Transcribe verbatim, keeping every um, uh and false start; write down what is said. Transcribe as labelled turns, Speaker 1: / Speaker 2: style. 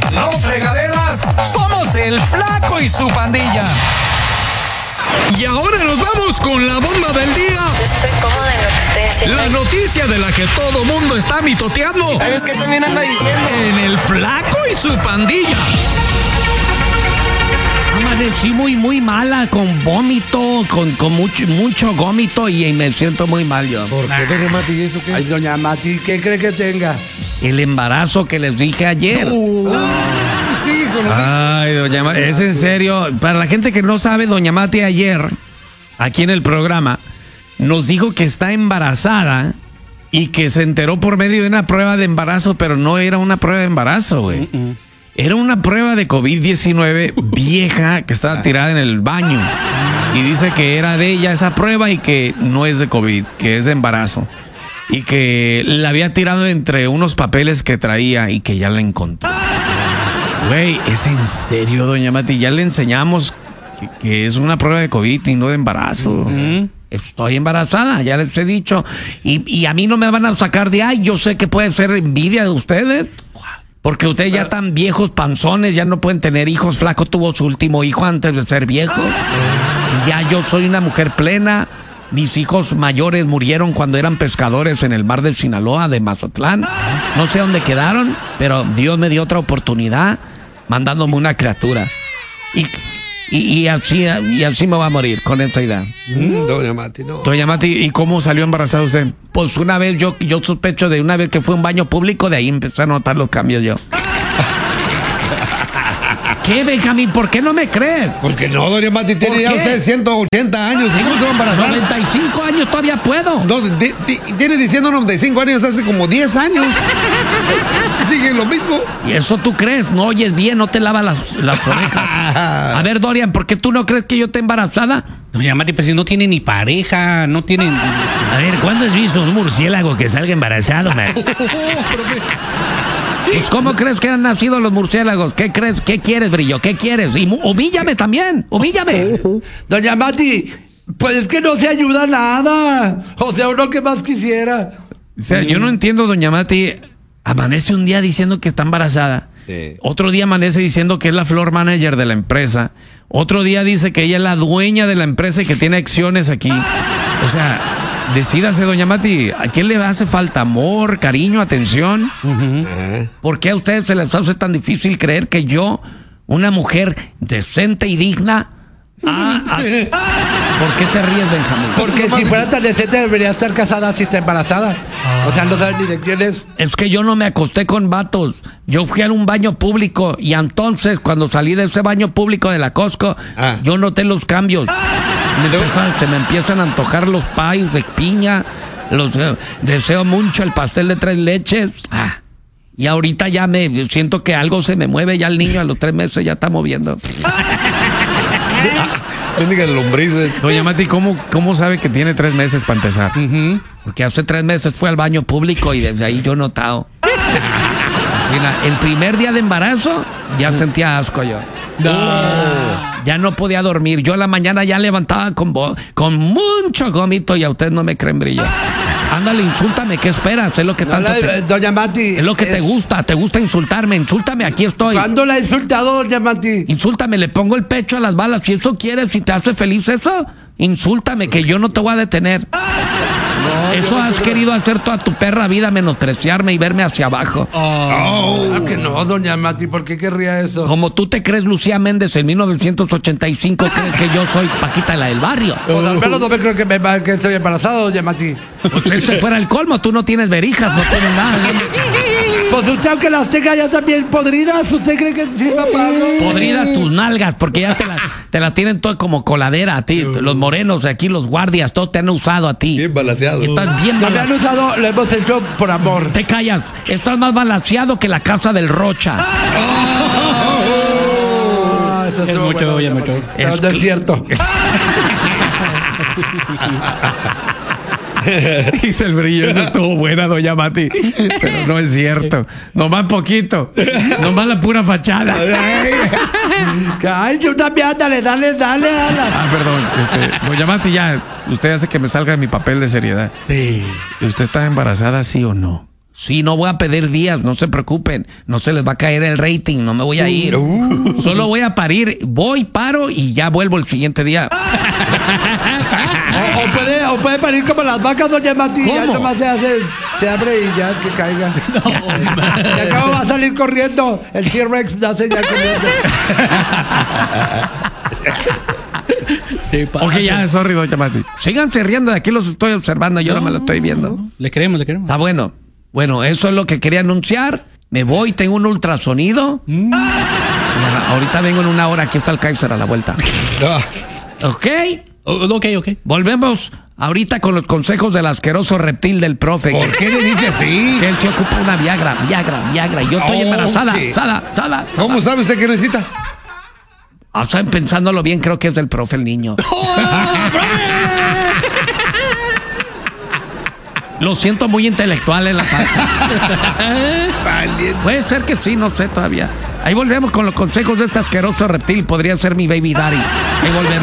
Speaker 1: No fregaderas, somos el Flaco y su pandilla. Y ahora nos vamos con la bomba del día.
Speaker 2: Estoy cómoda en lo que estoy haciendo.
Speaker 1: La noticia de la que todo mundo está mitoteando.
Speaker 3: ¿Sabes qué también anda diciendo?
Speaker 1: En el Flaco y su pandilla.
Speaker 4: Amanecí muy, muy mala, con vómito, con, con mucho, mucho gómito y, y me siento muy mal yo.
Speaker 3: ¿Por qué, doña Mati? ¿Y eso qué?
Speaker 5: Ay, doña Mati, ¿qué cree que tenga?
Speaker 4: El embarazo que les dije ayer.
Speaker 3: Uh, sí, con lo
Speaker 4: Ay, doña Mati, es en serio. Para la gente que no sabe, doña Mati ayer, aquí en el programa, nos dijo que está embarazada y que se enteró por medio de una prueba de embarazo, pero no era una prueba de embarazo, güey. Uh-uh. Era una prueba de COVID diecinueve vieja que estaba tirada en el baño. Y dice que era de ella esa prueba y que no es de COVID, que es de embarazo. Y que la había tirado entre unos papeles que traía y que ya la encontró. Güey, ¿es en serio, doña Mati? Ya le enseñamos que, que es una prueba de COVID y no de embarazo. Uh-huh. Estoy embarazada, ya les he dicho. Y, y a mí no me van a sacar de ahí. Yo sé que puede ser envidia de ustedes. Porque ustedes ya están viejos, panzones, ya no pueden tener hijos. Flaco tuvo su último hijo antes de ser viejo. Y ya yo soy una mujer plena. Mis hijos mayores murieron cuando eran pescadores en el mar del Sinaloa, de Mazatlán. No sé dónde quedaron, pero Dios me dio otra oportunidad mandándome una criatura. Y, y, y, así, y así me va a morir con esta edad.
Speaker 3: Mm, doña Mati, no.
Speaker 4: Doña Mati, ¿y cómo salió embarazada usted? Pues una vez yo, yo sospecho de una vez que fue a un baño público, de ahí empecé a notar los cambios yo. ¿Qué, Benjamín? ¿Por qué no me creen?
Speaker 3: Porque no, doña Mati, tiene ya usted ciento ochenta años. ¿Y cómo se va a embarazar?
Speaker 4: noventa y cinco años todavía puedo.
Speaker 3: No, de, de, tiene diciendo noventa y cinco años hace como diez años. Sigue lo mismo.
Speaker 4: ¿Y eso tú crees? No oyes bien, no te lavas las, las orejas. A ver, Dorian, ¿por qué tú no crees que yo esté embarazada?
Speaker 5: Doña Mati, pues si no tiene ni pareja, no tiene...
Speaker 4: A ver, ¿cuándo has visto un murciélago que salga embarazado, man? Pues, ¿cómo crees que han nacido los murciélagos? ¿Qué crees? ¿Qué quieres, Brillo? ¿Qué quieres? Y humíllame también, humíllame.
Speaker 5: Doña Mati, pues es que no se ayuda nada. O sea, uno que más quisiera.
Speaker 4: O sea, yo no entiendo, doña Mati. Amanece un día diciendo que está embarazada. Sí. Otro día amanece diciendo que es la floor manager de la empresa. Otro día dice que ella es la dueña de la empresa y que tiene acciones aquí. O sea, decídase, doña Mati, ¿a quién le hace falta amor, cariño, atención? Uh-huh. Uh-huh. ¿Por qué a ustedes se les hace tan difícil creer que yo, una mujer decente y digna... Ah, ah, ¿por qué te ríes, Benjamín?
Speaker 5: Porque si fuera tan decente debería estar casada si está embarazada. Ah. O sea, no sabes ni de quién es.
Speaker 4: Es que yo no me acosté con vatos. Yo fui a un baño público y entonces cuando salí de ese baño público de la Costco, ah. yo noté los cambios. Me empiezan, se me empiezan a antojar los pies de piña, los eh, deseo mucho el pastel de tres leches. Ah. Y ahorita ya me siento que algo se me mueve, ya el niño a los tres meses ya está moviendo.
Speaker 3: Bendigan lombrices.
Speaker 4: Doña Mati, ¿cómo, ¿cómo sabe que tiene tres meses para empezar? Uh-huh. Porque hace tres meses fue al baño público y desde ahí yo he notado. El primer día de embarazo ya sentía asco yo. No. Oh, ya no podía dormir. Yo a la mañana ya levantaba con, bo- con mucho gómito y a ustedes no me creen, Brillo. Ándale, insúltame, ¿qué esperas? Es lo que tanto
Speaker 5: no, la,
Speaker 4: te...
Speaker 5: Doña Mati.
Speaker 4: Es lo que
Speaker 5: es...
Speaker 4: te gusta, te gusta insultarme, insúltame, aquí estoy.
Speaker 5: ¿Cuándo la he insultado, doña Mati?
Speaker 4: Insúltame, le pongo el pecho a las balas. Si eso quieres, si te hace feliz eso, insúltame, que yo no te voy a detener. No, eso has no querido hacer toda tu perra vida, menospreciarme y verme hacia abajo.
Speaker 5: Oh, oh. que no, doña Mati, ¿por qué querría eso?
Speaker 4: Como tú te crees Lucía Méndez en mil novecientos ochenta y cinco, crees que yo soy Paquita la del barrio.
Speaker 5: Pues al menos no me creo que, me, que estoy embarazado, doña Mati.
Speaker 4: Pues ese fuera el colmo, tú no tienes verijas, no tienes nada.
Speaker 5: Pues usted aunque las tenga ya también podridas, ¿usted cree que sí, papá? No?
Speaker 4: Podridas tus nalgas, porque ya te las te la tienen todo como coladera a ti. Los morenos de aquí, los guardias, todos te han usado a ti.
Speaker 3: Bien balanceado.
Speaker 4: Estás bien
Speaker 5: balanceado. No me han usado, lo hemos hecho por amor.
Speaker 4: Te callas, estás más balanceado que la casa del Rocha.
Speaker 5: Oh, eso
Speaker 6: es mucho, bueno, ya mucho.
Speaker 5: Pero
Speaker 4: Es,
Speaker 5: no es cierto.
Speaker 4: Dice el Brillo, eso estuvo buena, doña Mati. Pero no es cierto. Nomás poquito. Nomás la pura fachada.
Speaker 5: Ay, tú también, dale, dale, dale.
Speaker 4: Ah, perdón. Este, doña Mati, ya. Usted hace que me salga de mi papel de seriedad.
Speaker 5: Sí.
Speaker 4: ¿Usted está embarazada, sí o no? Sí, no voy a pedir días, no se preocupen. No se les va a caer el rating, no me voy a ir.
Speaker 3: Uh.
Speaker 4: Solo voy a parir. Voy, paro y ya vuelvo el siguiente día.
Speaker 5: O, o puede, o puede parir como las vacas, doña Mati. Ya
Speaker 4: ¿Cómo?
Speaker 5: nomás se hace, se abre y ya que caiga. Y acá va a salir corriendo. El T-Rex nace ya corriendo.
Speaker 6: Sí, pa-
Speaker 4: Ok, ya, sorry, doña Mati. Síganse riendo, de aquí los estoy observando, yo no me lo estoy viendo.
Speaker 6: Le queremos, le queremos.
Speaker 4: Está bueno. Bueno, eso es lo que quería anunciar. Me voy, tengo un ultrasonido.
Speaker 6: Mm.
Speaker 4: Ya, ahorita vengo en una hora, aquí está el Kaiser a la vuelta.
Speaker 3: Ah,
Speaker 4: ¿Ok?
Speaker 6: O- ok, ok.
Speaker 4: Volvemos ahorita con los consejos del asqueroso reptil del profe.
Speaker 3: ¿Por qué le dice así?
Speaker 4: Que él se ocupa una Viagra, Viagra, Viagra. Y yo estoy
Speaker 3: Oh,
Speaker 4: embarazada,
Speaker 3: ok.
Speaker 4: sada, sada.
Speaker 3: ¿Cómo sabe usted que necesita?
Speaker 4: O sea, pensándolo bien, creo que es del profe el niño. Lo siento muy intelectual en la parte.
Speaker 3: Valiente.
Speaker 4: Puede ser que sí, no sé todavía. Ahí volvemos con los consejos de este asqueroso reptil. Podría ser mi baby daddy. Ahí volvemos.